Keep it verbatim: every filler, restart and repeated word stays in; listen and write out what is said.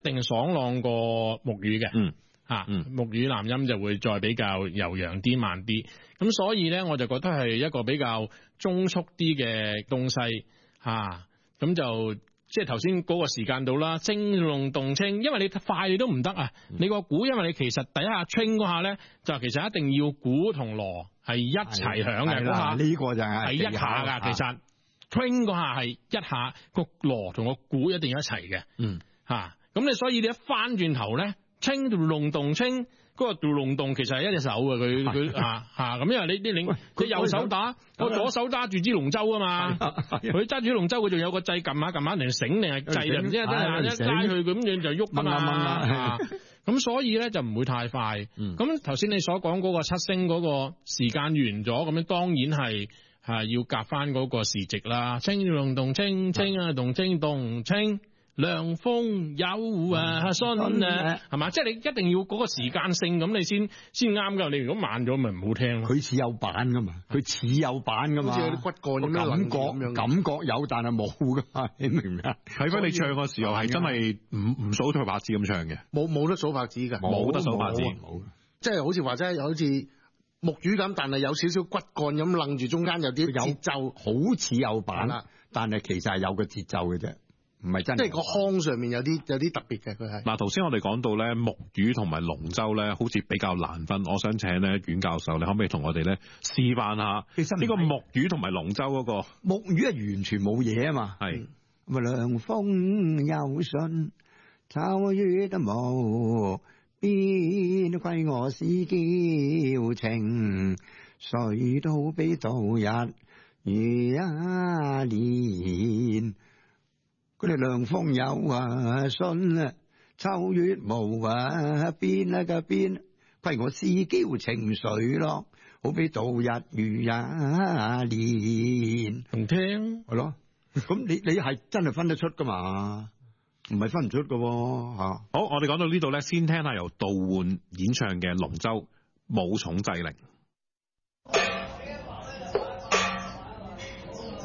定爽朗過木魚嘅。 嗯。 吓、 嗯， 木魚男音就會再比較悠揚啲、慢啲，咁所以咧我就覺得係一個比較中速啲嘅東西吓，咁、啊、就即係頭先嗰個時間度啦，清隆動清，因為你快你都唔得啊，嗯、你個鼓因為你其實第一下清嗰下咧，就其實一定要鼓同鑼係一齊響嘅嗰下， 呢、這個就係係一下噶，其實清嗰下係一下個鑼同個鼓一定要一齊嘅， 嗯吓，咁、啊、你所以你一翻轉頭咧。清度隆動清，嗰、那個度隆動其實係一隻手嘅，佢佢啊吓咁，因為你你你佢右手打，我左手揸住支龍舟啊嘛，佢揸住龍舟，佢仲有個掣撳下撳下，定繩定係掣唔知，真係一拉佢咁樣就喐啊嘛，咁所以咧就唔會太快。咁頭先你所講嗰個七聲嗰個時間完咗，咁樣當然係係要夾翻嗰個時值啦。清度隆動清清啊動清動清。涼風有啊信啊，係嘛？即係你一定要嗰個時間性咁，你先先啱噶。你如果慢咗，咪唔好聽咯。 佢似有板噶嘛，佢似有板噶嘛， 好似有啲骨幹咁樣感覺感覺有，但係冇噶嘛，你明唔明啊？ 睇翻你唱嘅時候係真係唔唔數對拍子咁唱嘅， 冇冇得數拍子噶， 冇得數拍子， 冇，即係好似話齋，好似木魚咁，但係有少少骨幹咁楞住，中間有啲節奏， 好似有板啦，但係其實係有個節奏嘅啫。唔係真， 即係個腔上面有啲有啲特別嘅，佢係。 嗱，頭先我哋講到咧木魚同埋龍舟咧，好似比較難分。我想請咧阮教授，你可唔可以同我哋咧示範下？其實呢個木魚同埋龍舟嗰個木魚係完全冇嘢啊嘛。 係。 咁啊，涼風有信，秋月都冇，邊虧我思嬌情，誰都比度日如一年。佢哋涼風有啊信啊，秋月無啊邊啊個邊，虧我思嬌情緒咯，好比度日如一年。 同聽係咯，咁你你係真係分得出噶嘛？唔係分唔出噶吓。好， 我哋講到呢度咧，先聽下由杜煥演唱嘅龍舟武松祭令。